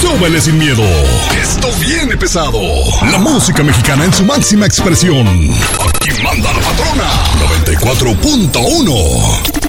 súbele sin miedo. Esto viene pesado. La música mexicana en su máxima expresión. Aquí manda la patrona. 94.1.